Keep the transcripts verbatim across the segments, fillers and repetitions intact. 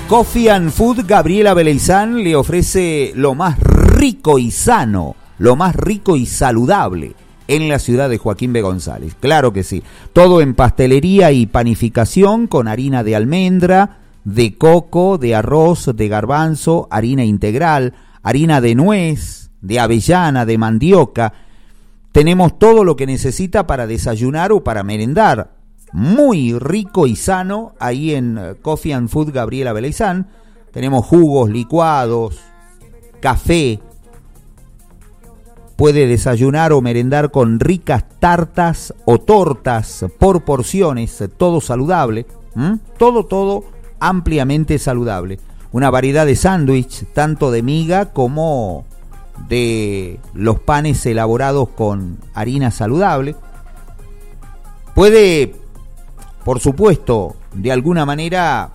Coffee and Food Gabriela Beleizán le ofrece lo más rico y sano, lo más rico y saludable en la ciudad de Joaquín B. González. Claro que sí. Todo en pastelería y panificación con harina de almendra, de coco, de arroz, de garbanzo, harina integral, harina de nuez, de avellana, de mandioca. Tenemos todo lo que necesita para desayunar o para merendar. Muy rico y sano ahí en Coffee and Food Gabriela Beleizán. Tenemos jugos, licuados, café. Puede desayunar o merendar con ricas tartas o tortas por porciones, todo saludable. ¿Mm? Todo, todo ampliamente saludable. Una variedad de sándwich, tanto de miga como de los panes elaborados con harina saludable. Puede, por supuesto, de alguna manera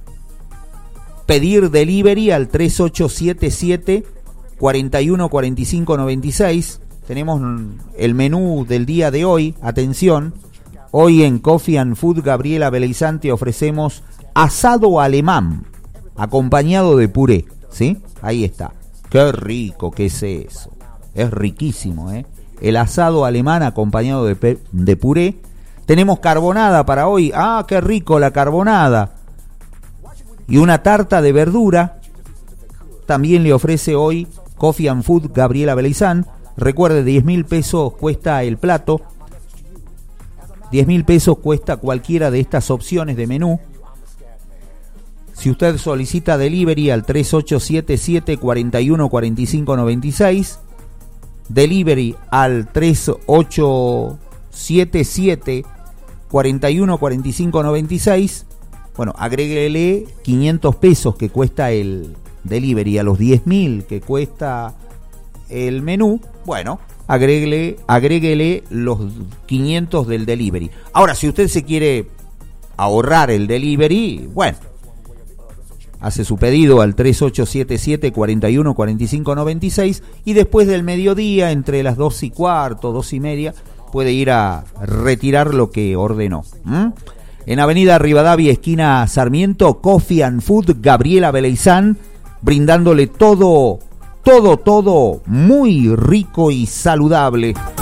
pedir delivery al tres ocho siete siete, cuatro uno cuatro cinco nueve seis. Tenemos el menú del día de hoy. Atención, hoy en Coffee and Food Gabriela Beleizán te ofrecemos asado alemán acompañado de puré, ¿sí? Ahí está. Qué rico que es eso. Es riquísimo, ¿eh? El asado alemán acompañado de, pe- de puré. Tenemos carbonada para hoy. Ah, qué rico la carbonada. Y una tarta de verdura. También le ofrece hoy Coffee and Food Gabriela Beleizán. Recuerde, diez mil pesos cuesta el plato. diez mil pesos cuesta cualquiera de estas opciones de menú. Si usted solicita delivery al tres ocho siete siete, cuatro uno cuatro cinco nueve seis, delivery al tres ocho siete siete, cuatro uno cuatro cinco nueve seis, bueno, agréguele quinientos pesos que cuesta el delivery a los diez mil que cuesta el menú, bueno, agréguele, agréguele los quinientos del delivery. Ahora, si usted se quiere ahorrar el delivery, bueno, hace su pedido al tres ocho siete siete, cuatro uno cuatro cinco nueve seis y después del mediodía, entre las dos y cuarto, dos y media, puede ir a retirar lo que ordenó. ¿Mm? En Avenida Rivadavia, esquina Sarmiento, Coffee and Food Gabriela Beleizán, brindándole todo, todo, todo muy rico y saludable.